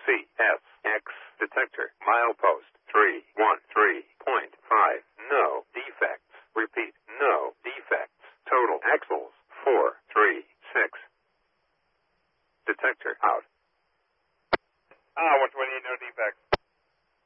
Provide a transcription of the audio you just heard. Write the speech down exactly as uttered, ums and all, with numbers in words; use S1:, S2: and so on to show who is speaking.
S1: C S X detector milepost three one three point five. No defects. Repeat, no defects. Total axles four three six. Detector out.
S2: Ah, one twenty-eight, no defects.